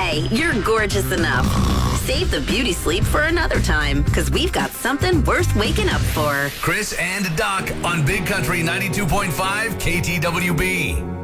Hey, you're gorgeous enough. Save the beauty sleep for another time, because we've got something worth waking up for. Chris and Doc on Big Country 92.5 KTWB.